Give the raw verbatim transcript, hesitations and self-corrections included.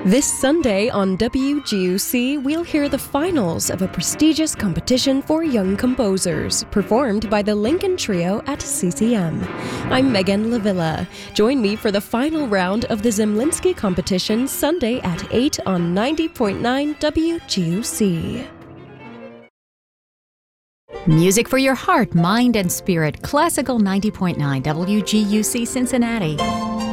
This Sunday on W G U C, we'll hear the finals of a prestigious competition for young composers, performed by the Lincoln Trio at C C M. I'm Megan Lavilla. Join me for the final round of the Zemlinsky competition Sunday at eight on ninety point nine W G U C. Music for your heart, mind, and spirit. Classical ninety point nine W G U C Cincinnati.